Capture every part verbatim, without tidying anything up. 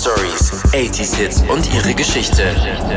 Stories, achtziger Hits und ihre Geschichte.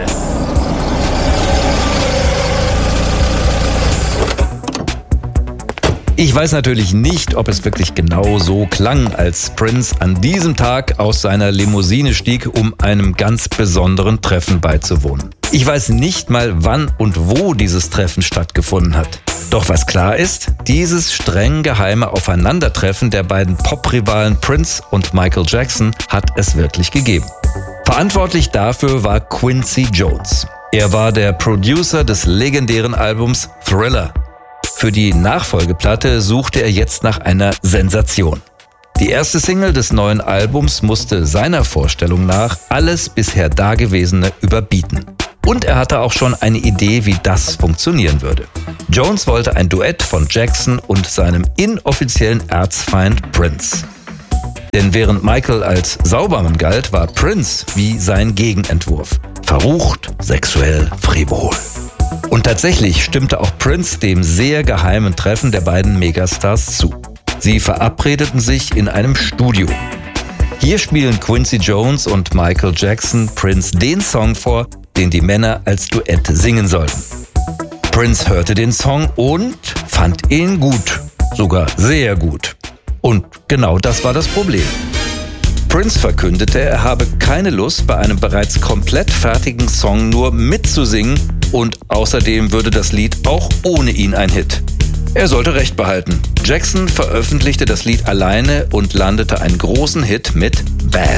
Ich weiß natürlich nicht, ob es wirklich genau so klang, als Prince an diesem Tag aus seiner Limousine stieg, um einem ganz besonderen Treffen beizuwohnen. Ich weiß nicht mal, wann und wo dieses Treffen stattgefunden hat. Doch was klar ist, dieses streng geheime Aufeinandertreffen der beiden Poprivalen Prince und Michael Jackson hat es wirklich gegeben. Verantwortlich dafür war Quincy Jones. Er war der Producer des legendären Albums Thriller. Für die Nachfolgeplatte suchte er jetzt nach einer Sensation. Die erste Single des neuen Albums musste seiner Vorstellung nach alles bisher Dagewesene überbieten. Und er hatte auch schon eine Idee, wie das funktionieren würde. Jones wollte ein Duett von Jackson und seinem inoffiziellen Erzfeind Prince. Denn während Michael als Saubermann galt, war Prince wie sein Gegenentwurf. Verrucht, sexuell, frivol. Und tatsächlich stimmte auch Prince dem sehr geheimen Treffen der beiden Megastars zu. Sie verabredeten sich in einem Studio. Hier spielen Quincy Jones und Michael Jackson Prince den Song vor, den die Männer als Duett singen sollten. Prince hörte den Song und fand ihn gut, sogar sehr gut. Und genau das war das Problem. Prince verkündete, er habe keine Lust, bei einem bereits komplett fertigen Song nur mitzusingen und außerdem würde das Lied auch ohne ihn ein Hit. Er sollte Recht behalten. Jackson veröffentlichte das Lied alleine und landete einen großen Hit mit Bad.